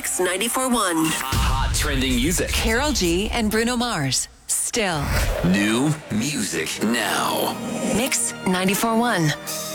Mix 94.1. Hot trending music. Karol G and Bruno Mars. Still. New music now. Mix 94.1.